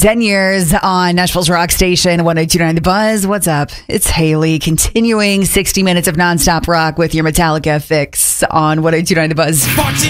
10 years on Nashville's rock station, 102.9 The Buzz. What's up? It's Haley, continuing 60 minutes of nonstop rock with your Metallica fix on 102.9 The Buzz.